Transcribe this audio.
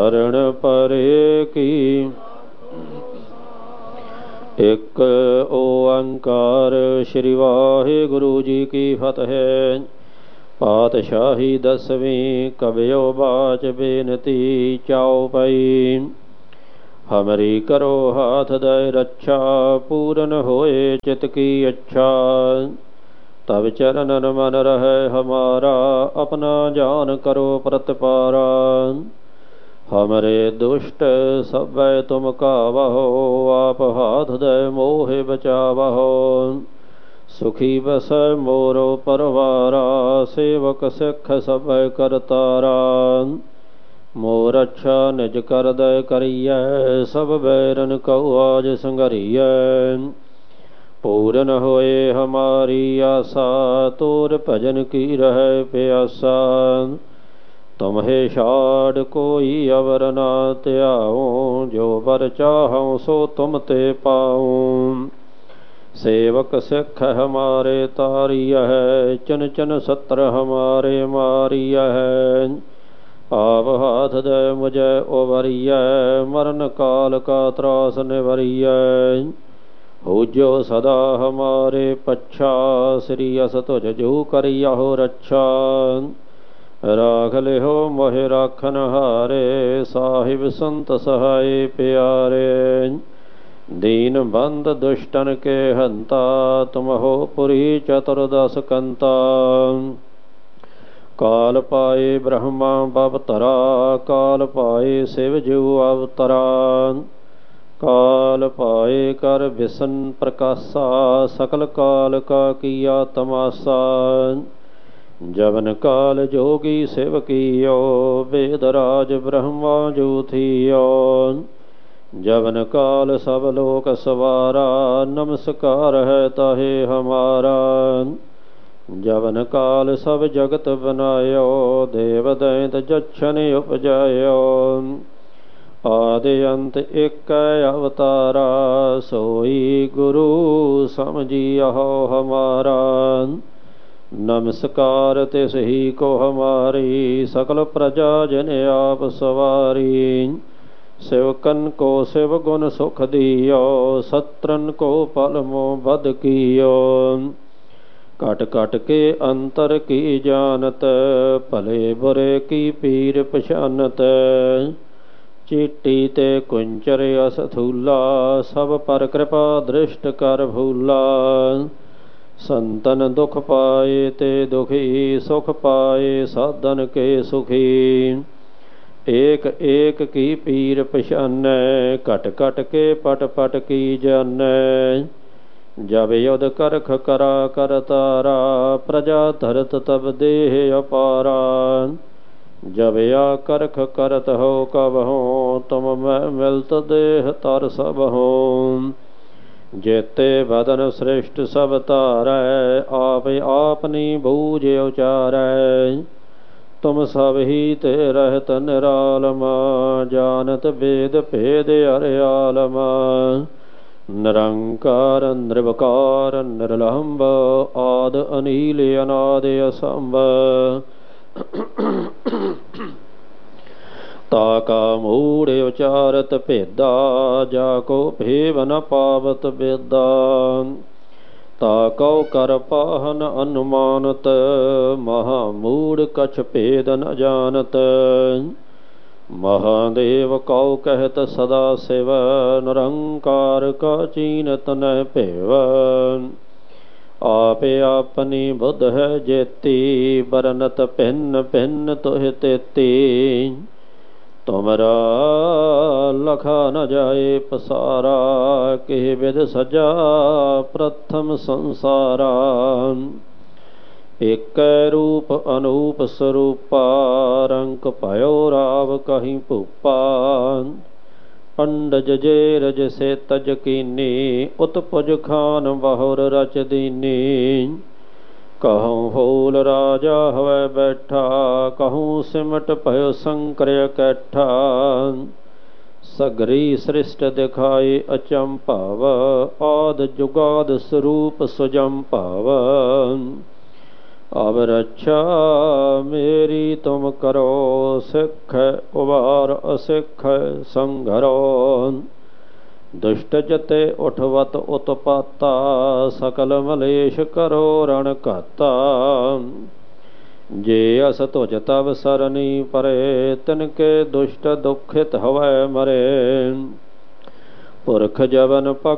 शरण परे की। एक ओंकार श्री वाहिगुरु जी की फतह। पातशाही 10वीं कबियो बाच बेनती चाओ पई। हमरी करो हाथ दय रक्षा, पूरन होए चित की अच्छा। तब चरणन मन रहे हमारा, अपना जान करो प्रतिपारा। हमरे दुष्ट सब तुम कावहो, आप हाथ दय मोहे बचावहो। सुखी बस मोरो परवारा, सेवक सिख सब करतारा। मोर अच्छा निज कर दय करिय, सब बैरन कऊ आज संगरिय। पूरन होए हमारी आशा, तोर भजन की रहे प्यासा। तुम्हें छाड़ कोई अवर ना त्याऊँ, जो बर चाहूँ सो तुम ते पाऊँ। सेवक सिख हमारे तारिय है, चन चन सत्र हमारे मारिय है। आप हाथ दय मुझे उबरिय, मरण काल का त्रास निवरिय। हो जो सदा हमारे पच्छा, श्री अस तुझ जो करियहो रक्षा। राख लिहो मोहि राखन हारे, साहिब संत सहाय प्यारे। दीन बंद दुष्टन के हंता, तुम हो पुरी चतुर्दश कंता। काल पाए ब्रह्मा बवतरा, काल पाए शिव जू अवतरा। काल पाए कर विसन प्रकाशा, सकल काल का किया तमाशा। जवन काल जोगी शिव कियो, वेदराज ब्रह्मा जू थियो। जवन काल सब लोक सवारा, नमस्कार है ताहे हमारा। जवन काल सब जगत बनायो, देव दैत जच्छन उपजायो। आदि अंत एक अवतारा, सोई गुरु समझियो हमारा। नमस्कार तिस ही को हमारी, सकल प्रजा जन आप सवारी। सेवकन को शिव गुण सुख दियो, सत्रन को पल मोह बद कियो। कट कट के अंतर की जानत, भले बुरे की पीर पछानत। चीटी ते कुंचर असथूला, सब पर कृपा दृष्ट कर भूला। संतन दुख पाए ते दुखी, सुख पाए साधन के सुखी। एक एक की पीर पछानै, कट कट के पट पट की जानै। जब युद्ध करख करा कर तारा, प्रजा धरत तब देह अपारा। जब या करख करत हो कब हो, तुम मैं मिलत देह तर सब हो। जेते बदन श्रेष्ठ सब तारै, आप आपनी बूझ उचारै। तुम सब ही ते रहत निरालमा, जानत वेद भेद अर्यालमा। निरंकार निर्विकार निर्लंब, आद अनील अनादि असंभ। ताका मूढ़ उचारत भेदा, जाको भेव न पावत बेदा। ताकौ कर पाहन अनुमानत, महामूढ़ कछ भेद न जानत। महादेव कौ कहत सदा शिव, निरंकार का चीनत न भेव। आप अपनी बुध है जेती, बरनत भिन्न भिन्न तुह तेती। तुमरा लखा न जाए पसारा, के विध सजा प्रथम संसारा। एक रूप अनूप स्वरूपा, रंक भयो राव कहीं भूपा। पंडज जेरज से तज कीनी, उत्पुज खान बहुर रच दीनी। कहूँ होल राजा हवै बैठा, कहूँ सिमट भयो शंकर कैठा। सगरी सृष्ट दिखाई अचंभाव, आद जुगाद स्वरूप सुजंभाव। अब रक्षा मेरी तुम करो, सिख उबार असिख संघरो। दुष्ट जते उठवत उत्पाता, सकल मलेश करो रण घाता। जे अस तुझ तब सरनी परे, तिनके दुष्ट दुखित हवै मरे। पुरख जवन